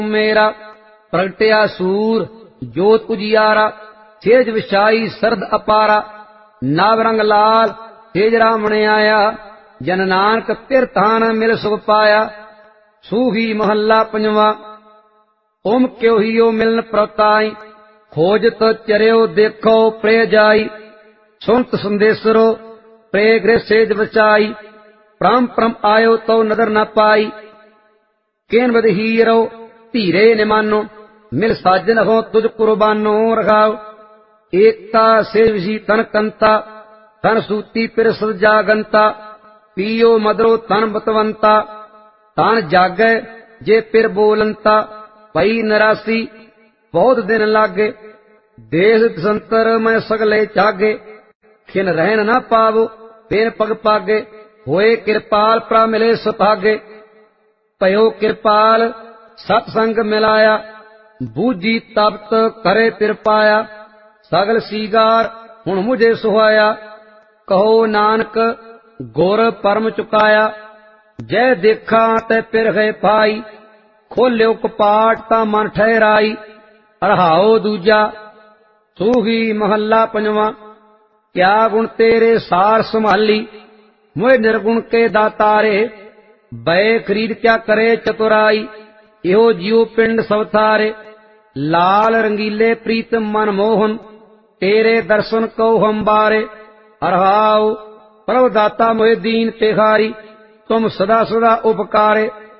मेरा प्रगटिया सूर जोत उजियारा सेज विछाई सरद अपारा नाव रंग लाल तेज रामण आया जन नानक पिर तान मिल सुख पाया सूही महला पंजवा ओम क्यों हियो मिलन प्रताई खोजत चरियो देखो प्रे जाई सुनत संदेसरो प्रे गृह सेज बचाई परम परम आयो तो नदर न पाई केन बद हीरो धीरे ने मानो मिल साजन हो तुझ कुर्बानो रखाओ एकता से विसी तन कंता तन सूती पिर सजागंता पियो मदरो तन बतवंता तन जागे जे पिर बोलंता पई नरासी बहुत दिन लागे देश संतर मैं सगले चागे खिन रहन न पावो पेन पग पागे होए कृपाल प्रा मिले सुभागे पयो कृपाल सत्संग मिलाया बूझी तप्त करे पिर पाया सगल सीगार हुण मुझे सुहाया कहो नानक गुर परम चुकाया जय देखा ते पिर गए पाई खोल्यो कपाट ता मन ठहराई अरहाओ दूजा सूही महला पंजवा क्या गुण तेरे सार संभाली मोह निर्गुण के दातारे बै खरीद क्या करे चतुराई इहो जियो पिंड सवथारे लाल रंगीले प्रीत मन मोहन तेरे दर्शन को हम बारे अरहाओ प्रभु दाता मोहे दीन तेहारी तुम सदा सदा उपकारे